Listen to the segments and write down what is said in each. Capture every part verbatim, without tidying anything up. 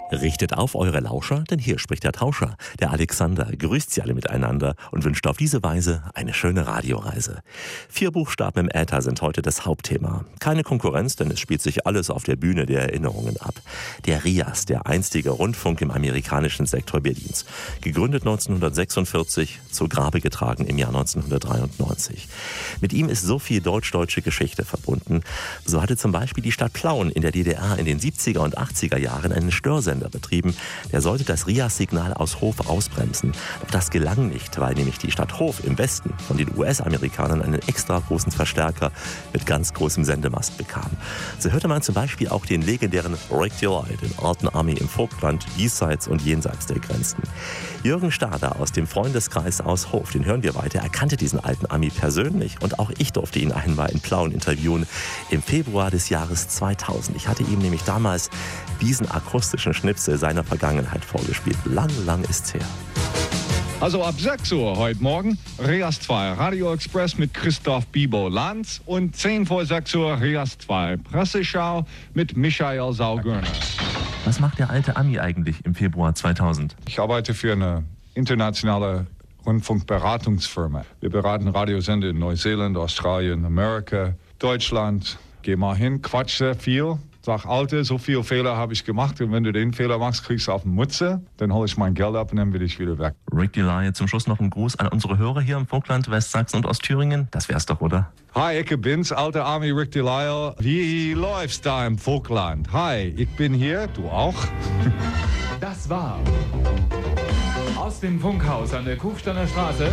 Richtet auf eure Lauscher, denn hier spricht der Tauscher. Der Alexander grüßt sie alle miteinander und wünscht auf diese Weise eine schöne Radioreise. Vier Buchstaben im Äther sind heute das Hauptthema. Keine Konkurrenz, denn es spielt sich alles auf der Bühne der Erinnerungen ab. Der R I A S, der einstige Rundfunk im amerikanischen Sektor Berlins. Gegründet neunzehnhundertsechsundvierzig, zu Grabe getragen im Jahr neunzehnhundertdreiundneunzig. Mit ihm ist so viel deutsch-deutsche Geschichte verbunden. So hatte zum Beispiel die Stadt Plauen in der D D R in den siebziger und achtziger Jahren einen Störsender betrieben. Der sollte das R I A S-Signal aus Hof ausbremsen. Doch das gelang nicht, weil nämlich die Stadt Hof im Westen von den U S-Amerikanern einen extra großen Verstärker mit ganz großem Sendemast bekam. So hörte man zum Beispiel auch den legendären Rick Delay, den alten Ami im Vogtland, diesseits und jenseits der Grenzen. Jürgen Stader aus dem Freundeskreis aus Hof, den hören wir weiter. Er kannte diesen alten Ami persönlich und auch ich durfte ihn einmal in Plauen interviewen im Februar des Jahres zweitausend. Ich hatte ihm nämlich damals diesen akustischen Schnipsel seiner Vergangenheit vorgespielt. Lang, lang ist's her. Also ab sechs Uhr heute Morgen R I A S zwei Radio Express mit Christoph Bibo-Lanz und zehn vor sechs Uhr R I A S zwei Presseschau mit Michael Saugörner. Was macht der alte Ami eigentlich im Februar zweitausend? Ich arbeite für eine internationale Rundfunkberatungsfirma. Wir beraten Radiosender in Neuseeland, Australien, Amerika, Deutschland. Geh mal hin, quatsch sehr viel. Sag, Alter, so viele Fehler habe ich gemacht und wenn du den Fehler machst, kriegst du auf den Mutze. Dann hole ich mein Geld ab und dann bin ich wieder weg. Rick Delay, zum Schluss noch ein Gruß an unsere Hörer hier im Vogtland, Westsachsen und Ostthüringen. Das wär's doch, oder? Hi, ich bin's, alter Ami Rick Delay. Wie läuft's da im Vogtland? Hi, ich bin hier, du auch? Das war aus dem Funkhaus an der Kufsteiner Straße.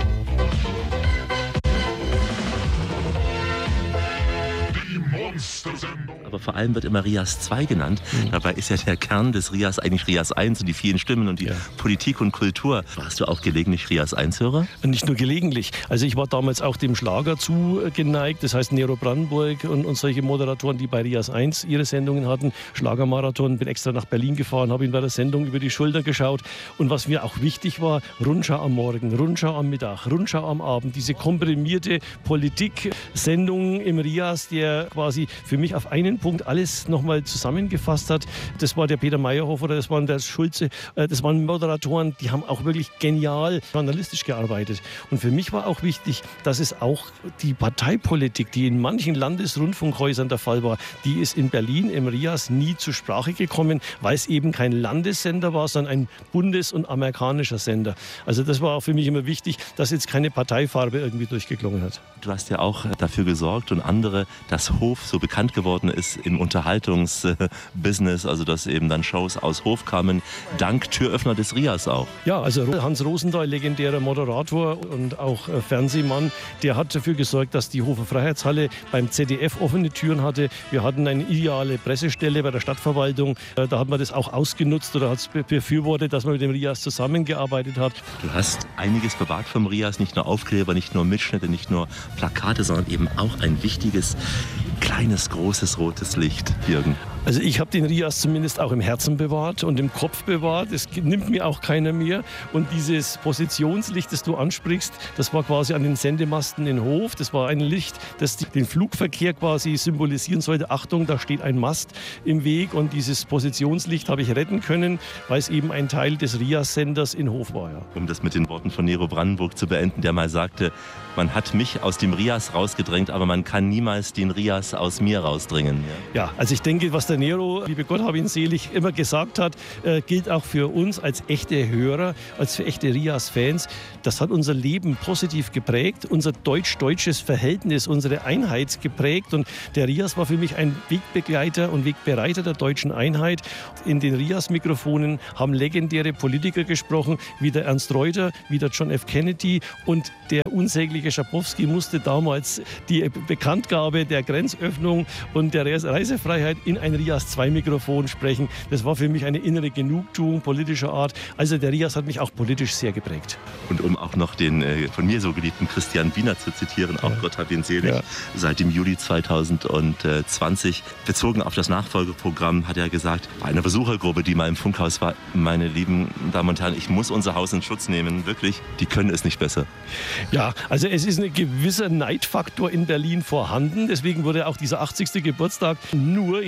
Aber vor allem wird immer R I A S zwei genannt. Mhm. Dabei ist ja der Kern des R I A S eigentlich R I A S eins und die vielen Stimmen und die ja. Politik und Kultur. Warst du auch gelegentlich R I A S eins-Hörer? Nicht nur gelegentlich. Also ich war damals auch dem Schlager zugeneigt. Das heißt Nero Brandenburg und, und solche Moderatoren, die bei R I A S eins ihre Sendungen hatten. Schlagermarathon, bin extra nach Berlin gefahren, habe ihn bei der Sendung über die Schulter geschaut. Und was mir auch wichtig war, Rundschau am Morgen, Rundschau am Mittag, Rundschau am Abend. Diese komprimierte Politik-Sendung im R I A S, der quasi für mich auf einen Punkt alles nochmal zusammengefasst hat. Das war der Peter Meyerhofer, das waren der Schulze, das waren Moderatoren, die haben auch wirklich genial journalistisch gearbeitet. Und für mich war auch wichtig, dass es auch die Parteipolitik, die in manchen Landesrundfunkhäusern der Fall war, die ist in Berlin im R I A S nie zur Sprache gekommen, weil es eben kein Landessender war, sondern ein bundes- und amerikanischer Sender. Also das war auch für mich immer wichtig, dass jetzt keine Parteifarbe irgendwie durchgeklungen hat. Du hast ja auch dafür gesorgt und andere, dass Hof so bekannt geworden ist im Unterhaltungsbusiness, also dass eben dann Shows aus Hof kamen, dank Türöffner des R I A S auch. Ja, also Hans Rosendahl, legendärer Moderator und auch Fernsehmann, der hat dafür gesorgt, dass die Hofer Freiheitshalle beim Z D F offene Türen hatte. Wir hatten eine ideale Pressestelle bei der Stadtverwaltung. Da hat man das auch ausgenutzt oder hat es befürwortet, dass man mit dem R I A S zusammengearbeitet hat. Du hast einiges bewahrt vom R I A S, nicht nur Aufkleber, nicht nur Mitschnitte, nicht nur Plakate, sondern eben auch ein wichtiges, kleines, großes rotes Licht, Jürgen. Also ich habe den R I A S zumindest auch im Herzen bewahrt und im Kopf bewahrt. Es nimmt mir auch keiner mehr. Und dieses Positionslicht, das du ansprichst, das war quasi an den Sendemasten in Hof. Das war ein Licht, das den Flugverkehr quasi symbolisieren sollte. Achtung, da steht ein Mast im Weg. Und dieses Positionslicht habe ich retten können, weil es eben ein Teil des R I A S-Senders in Hof war. Ja. Um das mit den Worten von Nero Brandenburg zu beenden, der mal sagte, man hat mich aus dem R I A S rausgedrängt, aber man kann niemals den R I A S aus mir rausdrängen. Ja, ja, also ich denke, was der Nero, liebe Gott hab ihn selig, immer gesagt hat, äh, gilt auch für uns als echte Hörer, als für echte R I A S-Fans. Das hat unser Leben positiv geprägt, unser deutsch-deutsches Verhältnis, unsere Einheit geprägt. Und der R I A S war für mich ein Wegbegleiter und Wegbereiter der deutschen Einheit. In den R I A S-Mikrofonen haben legendäre Politiker gesprochen, wie der Ernst Reuter, wie der John F. Kennedy. Und der unsägliche Schabowski musste damals die Bekanntgabe der Grenzöffnung und der Reisefreiheit in ein R I A S zwei Mikrofon sprechen. Das war für mich eine innere Genugtuung politischer Art. Also der R I A S hat mich auch politisch sehr geprägt. Und um auch noch den äh, von mir so geliebten Christian Wiener zu zitieren, auch ja. Gott hab ihn selig, ja. Seit dem Juli zweitausendzwanzig, bezogen auf das Nachfolgeprogramm, hat er gesagt, bei einer Besuchergruppe, die mal im Funkhaus war, meine lieben Damen und Herren, ich muss unser Haus in Schutz nehmen, wirklich, die können es nicht besser. Ja, also es ist ein gewisser Neidfaktor in Berlin vorhanden, deswegen wurde auch dieser achtzigste Geburtstag nur in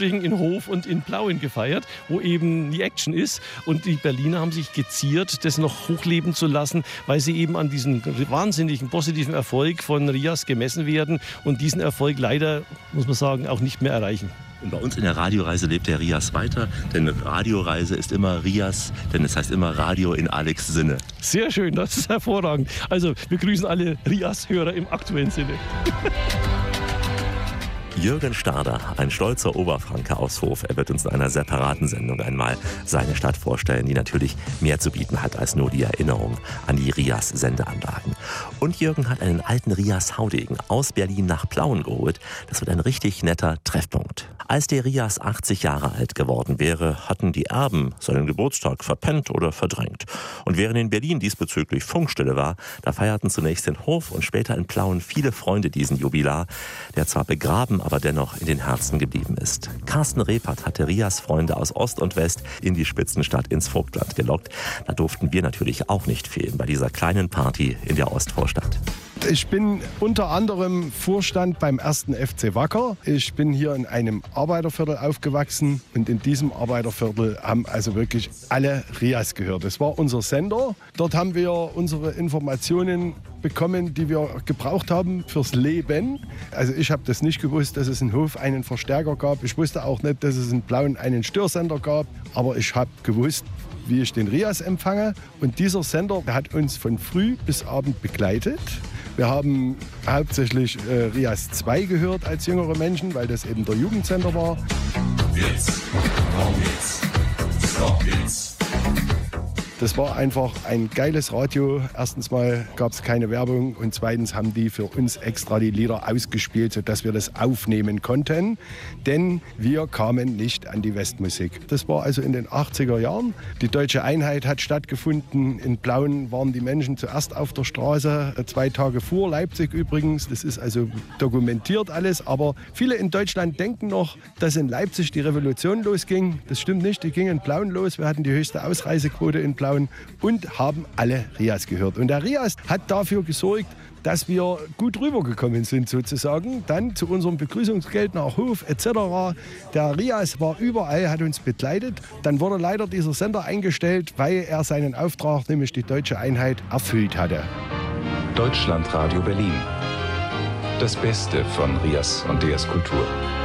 Anführungsstrichen in Hof und in Plauen gefeiert, wo eben die Action ist. Und die Berliner haben sich geziert, das noch hochleben zu lassen, weil sie eben an diesen wahnsinnigen positiven Erfolg von Rias gemessen werden und diesen Erfolg leider, muss man sagen, auch nicht mehr erreichen. Und bei uns in der Radioreise lebt der Rias weiter, denn Radioreise ist immer Rias, denn es heißt immer Radio in Alex' Sinne. Sehr schön, das ist hervorragend. Also wir grüßen alle Rias-Hörer im aktuellen Sinne. Jürgen Stader, ein stolzer Oberfranke aus Hof. Er wird uns in einer separaten Sendung einmal seine Stadt vorstellen, die natürlich mehr zu bieten hat als nur die Erinnerung an die Rias-Sendeanlagen. Und Jürgen hat einen alten Rias-Haudegen aus Berlin nach Plauen geholt. Das wird ein richtig netter Treffpunkt. Als der Rias achtzig Jahre alt geworden wäre, hatten die Erben seinen Geburtstag verpennt oder verdrängt. Und während in Berlin diesbezüglich Funkstille war, da feierten zunächst in Hof und später in Plauen viele Freunde diesen Jubilar, der zwar begraben, aber dennoch in den Herzen geblieben ist. Carsten Repert hatte Rias Freunde aus Ost und West in die Spitzenstadt ins Vogtland gelockt. Da durften wir natürlich auch nicht fehlen bei dieser kleinen Party in der Ostvorstadt. Ich bin unter anderem Vorstand beim ersten F C Wacker. Ich bin hier in einem Arbeiterviertel aufgewachsen und in diesem Arbeiterviertel haben also wirklich alle Rias gehört. Das war unser Sender. Dort haben wir unsere Informationen bekommen, die wir gebraucht haben fürs Leben. Also ich habe das nicht gewusst, dass es in Hof einen Verstärker gab. Ich wusste auch nicht, dass es in Plauen einen Störsender gab. Aber ich habe gewusst, wie ich den Rias empfange. Und dieser Sender hat uns von früh bis abend begleitet. Wir haben hauptsächlich äh, Rias zwei gehört als jüngere Menschen, weil das eben der Jugendsender war. Jetzt, komm jetzt, stop jetzt. Das war einfach ein geiles Radio. Erstens mal gab es keine Werbung und zweitens haben die für uns extra die Lieder ausgespielt, sodass wir das aufnehmen konnten. Denn wir kamen nicht an die Westmusik. Das war also in den achtziger Jahren. Die deutsche Einheit hat stattgefunden. In Plauen waren die Menschen zuerst auf der Straße, zwei Tage vor Leipzig übrigens. Das ist also dokumentiert alles. Aber viele in Deutschland denken noch, dass in Leipzig die Revolution losging. Das stimmt nicht, die ging in Plauen los. Wir hatten die höchste Ausreisequote in Plauen und haben alle Rias gehört. Und der Rias hat dafür gesorgt, dass wir gut rübergekommen sind sozusagen. Dann zu unserem Begrüßungsgeld nach Hof et cetera. Der Rias war überall, hat uns begleitet. Dann wurde leider dieser Sender eingestellt, weil er seinen Auftrag, nämlich die deutsche Einheit, erfüllt hatte. Deutschlandradio Berlin. Das Beste von Rias und D S Kultur.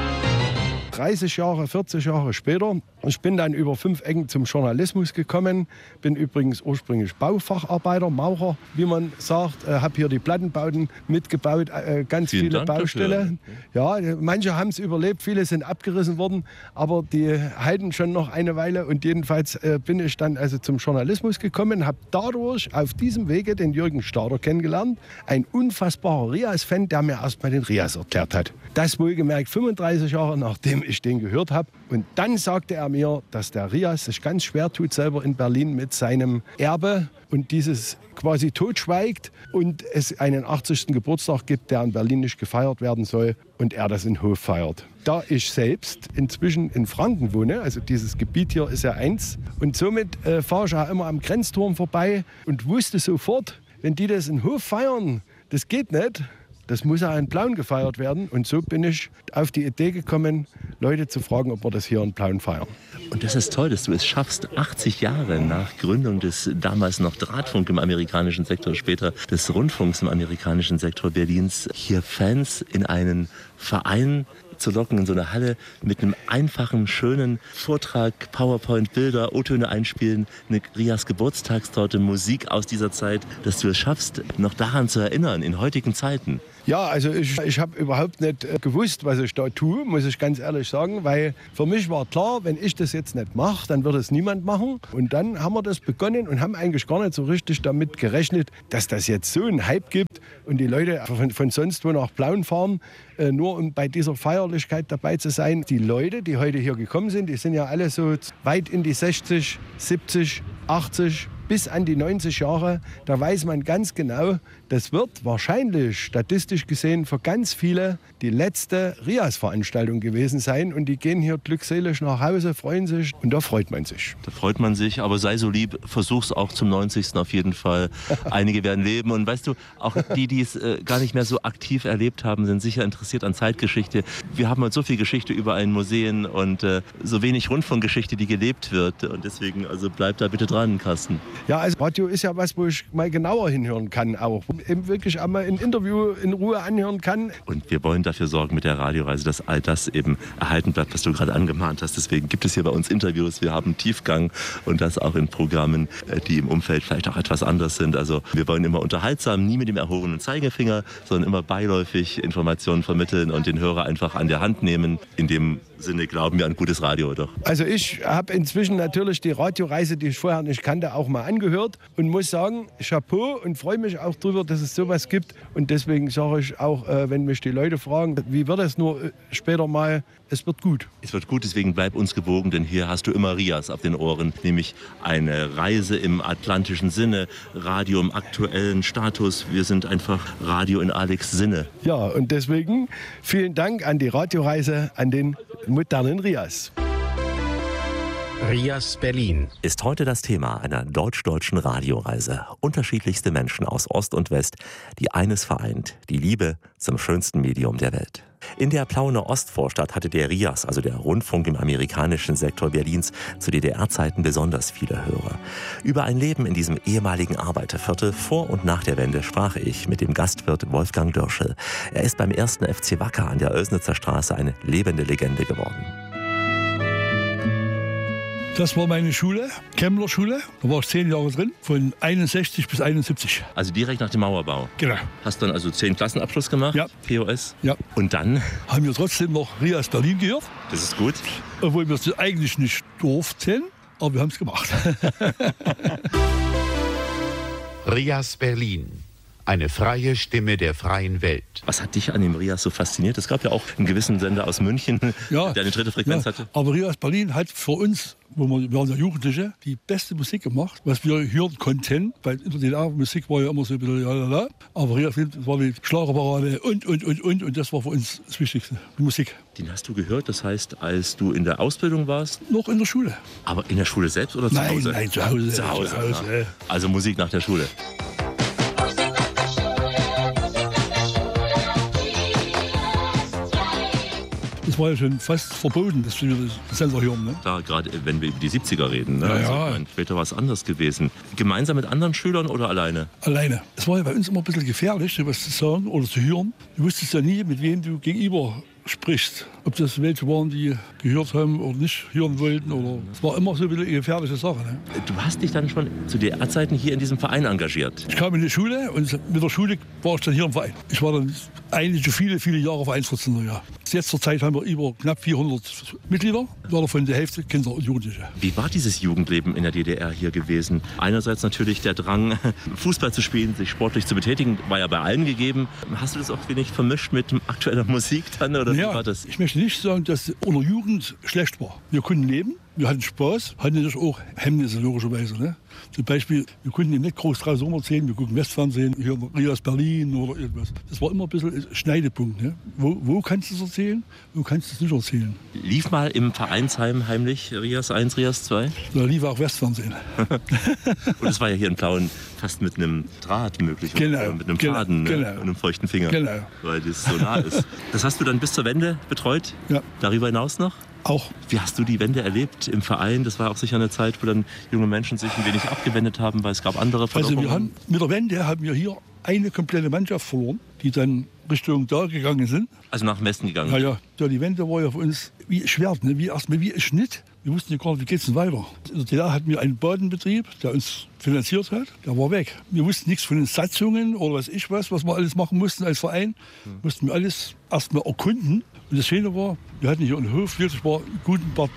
dreißig Jahre, vierzig Jahre später. Ich bin dann über fünf Ecken zum Journalismus gekommen. Bin übrigens ursprünglich Baufacharbeiter, Maurer, wie man sagt. Äh, habe hier die Plattenbauten mitgebaut, äh, ganz Vielen viele Dank Baustellen. Ja, manche haben es überlebt, viele sind abgerissen worden, aber die halten schon noch eine Weile. Und jedenfalls äh, bin ich dann also zum Journalismus gekommen, habe dadurch auf diesem Wege den Jürgen Stader kennengelernt. Ein unfassbarer Rias-Fan, der mir erst mal den Rias erklärt hat. Das wohlgemerkt fünfunddreißig Jahre nachdem ich den gehört habe. Und dann sagte er mir, dass der Rias sich ganz schwer tut selber in Berlin mit seinem Erbe und dieses quasi totschweigt und es einen achtzigsten Geburtstag gibt, der in Berlin nicht gefeiert werden soll und er das in Hof feiert. Da ich selbst inzwischen in Franken wohne, also dieses Gebiet hier ist ja eins, und somit äh, fahre ich ja immer am Grenzturm vorbei und wusste sofort, wenn die das in Hof feiern, das geht nicht. Das muss ja in Plauen gefeiert werden. Und so bin ich auf die Idee gekommen, Leute zu fragen, ob wir das hier in Plauen feiern. Und das ist toll, dass du es schaffst, achtzig Jahre nach Gründung des damals noch Drahtfunk im amerikanischen Sektor, später des Rundfunks im amerikanischen Sektor Berlins, hier Fans in einen Verein zu locken, in so eine Halle mit einem einfachen, schönen Vortrag, PowerPoint-Bilder, O-Töne einspielen, eine Rias Geburtstagstorte, Musik aus dieser Zeit, dass du es schaffst, noch daran zu erinnern, in heutigen Zeiten. Ja, also ich, ich habe überhaupt nicht äh, gewusst, was ich da tue, muss ich ganz ehrlich sagen, weil für mich war klar, wenn ich das jetzt nicht mache, dann wird es niemand machen. Und dann haben wir das begonnen und haben eigentlich gar nicht so richtig damit gerechnet, dass das jetzt so einen Hype gibt und die Leute von, von sonst wo nach Plauen fahren, äh, nur um bei dieser Feierlichkeit dabei zu sein. Die Leute, die heute hier gekommen sind, die sind ja alle so weit in die sechzig, siebzig, achtzig bis an die neunzig Jahre. Da weiß man ganz genau, das wird wahrscheinlich statistisch gesehen für ganz viele die letzte Rias-Veranstaltung gewesen sein. Und die gehen hier glückselig nach Hause, freuen sich und da freut man sich. Da freut man sich, aber sei so lieb, versuch's auch zum neunzigsten auf jeden Fall. Einige werden leben und weißt du, auch die, die es äh, gar nicht mehr so aktiv erlebt haben, sind sicher interessiert an Zeitgeschichte. Wir haben heute so viel Geschichte überall in Museen und äh, so wenig Rundfunkgeschichte, die gelebt wird. Und deswegen, also bleib da bitte dran, Carsten. Ja, also Radio ist ja was, wo ich mal genauer hinhören kann auch. Eben wirklich einmal ein Interview in Ruhe anhören kann. Und wir wollen dafür sorgen mit der Radioreise, dass all das eben erhalten bleibt, was du gerade angemahnt hast. Deswegen gibt es hier bei uns Interviews. Wir haben Tiefgang und das auch in Programmen, die im Umfeld vielleicht auch etwas anders sind. Also wir wollen immer unterhaltsam, nie mit dem erhobenen Zeigefinger, sondern immer beiläufig Informationen vermitteln und den Hörer einfach an der Hand nehmen. In dem Sinne glauben wir an gutes Radio, doch? Also ich habe inzwischen natürlich die Radioreise, die ich vorher nicht kannte, auch mal angehört und muss sagen, Chapeau und freue mich auch darüber, dass es sowas gibt. Und deswegen sage ich auch, äh, wenn mich die Leute fragen, wie wird es nur äh, später mal, es wird gut. Es wird gut, deswegen bleib uns gewogen, denn hier hast du immer Rias auf den Ohren, nämlich eine Reise im atlantischen Sinne, Radio im aktuellen Status. Wir sind einfach Radio in Alex' Sinne. Ja, und deswegen vielen Dank an die Radioreise, an den modernen Rias. Rias Berlin ist heute das Thema einer deutsch-deutschen Radioreise. Unterschiedlichste Menschen aus Ost und West, die eines vereint, die Liebe zum schönsten Medium der Welt. In der Plauener Ostvorstadt hatte der Rias, also der Rundfunk im amerikanischen Sektor Berlins, zu D D R-Zeiten besonders viele Hörer. Über ein Leben in diesem ehemaligen Arbeiterviertel vor und nach der Wende sprach ich mit dem Gastwirt Wolfgang Dörschel. Er ist beim ersten F C Wacker an der Oelsnitzer Straße eine lebende Legende geworden. Das war meine Schule, Kemmler Schule. Da war ich zehn Jahre drin, von einundsechzig bis einundsiebzig. Also direkt nach dem Mauerbau? Genau. Hast dann also zehn Klassenabschluss gemacht? Ja. P O S? Ja. Und dann? Haben wir trotzdem noch Rias Berlin gehört. Das ist gut. Obwohl wir es eigentlich nicht durften, aber wir haben es gemacht. Rias Berlin. Eine freie Stimme der freien Welt. Was hat dich an dem Rias so fasziniert? Es gab ja auch einen gewissen Sender aus München, ja, der eine dritte Frequenz ja, hatte. Aber Rias Berlin hat für uns, wo wir, wir waren ja Jugendliche, die beste Musik gemacht, was wir hören konnten. Weil in der D D R Musik war ja immer so ein bisschen lalala. Aber Rias war die Schlagerparade und, und, und, und. Und das war für uns das Wichtigste, die Musik. Den hast du gehört, das heißt, als du in der Ausbildung warst? Noch in der Schule. Aber in der Schule selbst oder zu nein, Hause? Nein, zu Hause. Zu Hause. Zu Hause. Ja. Also Musik nach der Schule. Das war ja schon fast verboten, dass wir das Sender hören. Ne? Klar, gerade wenn wir über die siebziger reden. Ne? Ja, also, ja. Ich mein, später war es anders gewesen. Gemeinsam mit anderen Schülern oder alleine? Alleine. Es war ja bei uns immer ein bisschen gefährlich, sowas zu sagen oder zu hören. Du wusstest ja nie, mit wem du gegenüber sprichst. Ob das welche waren, die gehört haben oder nicht hören wollten. Oder es war immer so ein bisschen eine gefährliche Sache. Ne? Du hast dich dann schon zu D D R-Zeiten hier in diesem Verein engagiert? Ich kam in die Schule und mit der Schule war ich dann hier im Verein. Ich war dann eigentlich schon viele, viele Jahre Vereinsvorsitzender. Ja. Jetzt zur Zeit haben wir über knapp vierhundert Mitglieder, davon die Hälfte Kinder und Jugendliche. Wie war dieses Jugendleben in der D D R hier gewesen? Einerseits natürlich der Drang, Fußball zu spielen, sich sportlich zu betätigen, war ja bei allen gegeben. Hast du das auch wenig vermischt mit aktueller Musik dann? Oder ja, wie war das? Ich möchte nicht sagen, dass unter Jugend schlecht war. Wir konnten leben, wir hatten Spaß, hatten natürlich auch Hemmnisse logischerweise. Ne? Zum Beispiel, wir konnten eben nicht groß drei Sommer sehen, wir gucken Westfernsehen, hier Rias Berlin oder irgendwas. Das war immer ein bisschen ein Schneidepunkt. Ne? Wo, wo kannst du es erzählen, wo kannst du es nicht erzählen? Lief mal im Vereinsheim heimlich Rias eins, Rias zwei? Da lief auch Westfernsehen. Und das war ja hier in Plauen fast mit einem Draht möglich. Genau. Oder mit einem Genau. Faden ne? Genau. Und einem feuchten Finger. Genau. Weil das so nah ist. Das hast du dann bis zur Wende betreut? Ja. Darüber hinaus noch? Auch. Wie hast du die Wende erlebt im Verein? Das war auch sicher eine Zeit, wo dann junge Menschen sich ein wenig abgewendet haben, weil es gab andere Veränderungen. Also wir haben, mit der Wende haben wir hier eine komplette Mannschaft verloren, die dann Richtung da gegangen sind. Also nach dem Westen gegangen? Ja, ja. Ja, die Wende war ja für uns wie ein Schwert, ne? wie erstmal wie ein Schnitt. Wir wussten ja gar nicht, wie geht es denn weiter. In der D D R hatten wir einen Badenbetrieb, der uns finanziert hat. Der war weg. Wir wussten nichts von den Satzungen oder was ich was, was wir alles machen mussten als Verein. Hm. Mussten wir alles erstmal erkunden. Und das Schöne war, wir hatten hier einen Hof, wirklich war einen guten Partner,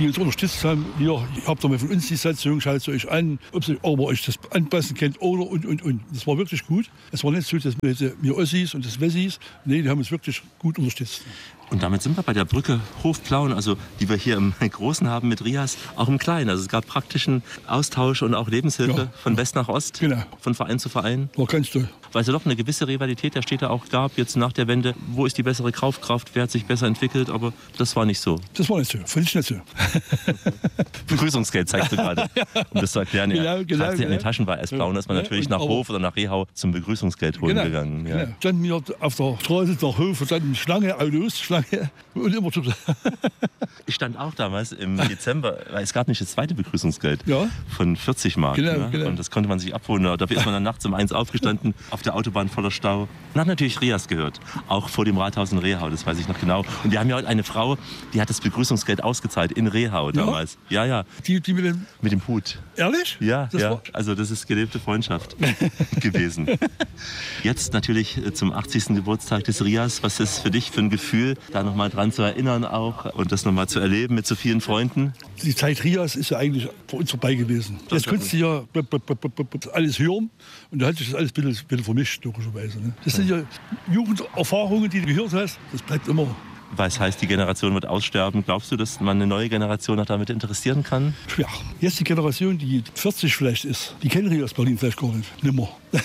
die uns unterstützt haben. Hier, ihr habt doch mal von uns die Satzung, schaut sie euch an, ob ihr aber euch das anpassen könnt oder und, und, und. Das war wirklich gut. Es war nicht so, dass wir, wir Ossis und das Wessis, nee, die haben uns wirklich gut unterstützt. Und damit sind wir bei der Brücke Hof-Plauen, also die wir hier im Großen haben mit Rias, auch im Kleinen. Also es gab praktischen Austausch und auch Lebenshilfe Ja, von West nach Ost, genau. von Verein zu Verein. War ganz toll. Weil es ja doch eine gewisse Rivalität der Städte auch gab, jetzt nach der Wende. Wo ist die bessere Kaufkraft, wer hat sich besser entwickelt, aber das war nicht so. Das war nicht so, fand ich nicht so. Begrüßungsgeld zeigst du gerade, um das zu erklären. Genau, Ja, genau, Gerade in den genau. Taschen war als Plauen, ist man Ja, natürlich und nach aber- Hof oder nach Rehau zum Begrüßungsgeld holen Genau, gegangen. Ja. genau. Standen wir auf der Straße nach Hof, standen Schlange, Autos, Schlange und immer so. Ich stand auch damals im Dezember, weil es gab nicht das zweite Begrüßungsgeld Ja. von vierzig Mark. Genau, ne? genau. Und das konnte man sich abholen. Dafür ist man dann nachts um eins aufgestanden, auf der Autobahn voller Stau. Und hat natürlich Rias gehört, auch vor dem Rathaus in Rehau, das weiß ich noch genau. Und wir haben ja heute eine Frau, die hat das Begrüßungsgeld ausgezahlt in Rehau damals. Ja, ja, Die, die mit dem, mit dem Hut. ehrlich? Ja, Das ja. war- Also das ist gelebte Freundschaft gewesen. Jetzt natürlich äh, zum achtzigsten Geburtstag des Rias. Was ist für dich für ein Gefühl, da nochmal dran zu erinnern auch und das nochmal zu erleben mit so vielen Freunden? Die Zeit Rias ist ja eigentlich vor uns vorbei gewesen. Jetzt konntest du ja b- b- b- b- b- alles hören und da hat sich das alles ein bisschen, ein bisschen vermischt, logischerweise. Ne? Das sind ja Jugenderfahrungen, die du gehört hast. Das bleibt immer Weil es heißt, die Generation wird aussterben. Glaubst du, dass man eine neue Generation noch damit interessieren kann? schwer. Jetzt die Generation, die vierzig vielleicht ist, die kennen Rias Berlin vielleicht gar nicht. Nimmer.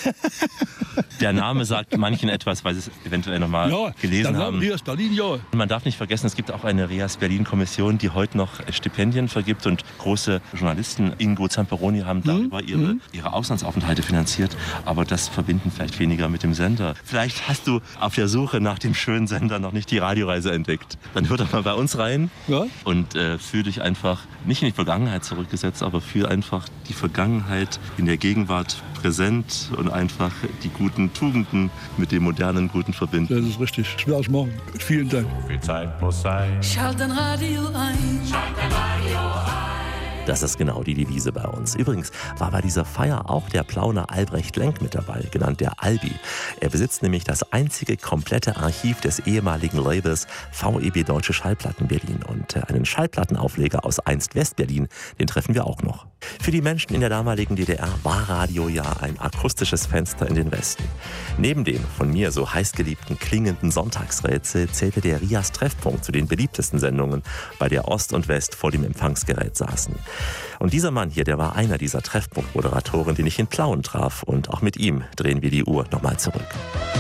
Der Name sagt manchen etwas, weil sie es eventuell noch mal Ja, gelesen der haben. Name Rias Berlin, ja. Und man darf nicht vergessen, es gibt auch eine Rias Berlin-Kommission, die heute noch Stipendien vergibt und große Journalisten, Ingo Zamperoni, haben darüber ihre, ihre Auslandsaufenthalte finanziert. Aber das verbinden vielleicht weniger mit dem Sender. Vielleicht hast du auf der Suche nach dem schönen Sender noch nicht die Radioreise entdeckt. Dann hör doch mal bei uns rein Ja. und äh, fühl dich einfach nicht in die Vergangenheit zurückgesetzt, aber fühl einfach die Vergangenheit in der Gegenwart präsent und einfach die guten Tugenden mit dem modernen Guten verbinden. Das ist richtig. Schwer zu machen. Vielen Dank. Viel Zeit muss sein. Schalt dein Radio ein. Das ist genau die Devise bei uns. Übrigens war bei dieser Feier auch der Plauner Albrecht Lenk mit dabei, genannt der Albi. Er besitzt nämlich das einzige komplette Archiv des ehemaligen Labels V E B Deutsche Schallplatten Berlin. Und einen Schallplattenaufleger aus einst West-Berlin, den treffen wir auch noch. Für die Menschen in der damaligen D D R war Radio ja ein akustisches Fenster in den Westen. Neben dem von mir so heißgeliebten klingenden Sonntagsrätsel zählte der Rias Treffpunkt zu den beliebtesten Sendungen, bei der Ost und West vor dem Empfangsgerät saßen. Und dieser Mann hier, der war einer dieser Treffpunktmoderatoren, den ich in Plauen traf. Und auch mit ihm drehen wir die Uhr nochmal zurück.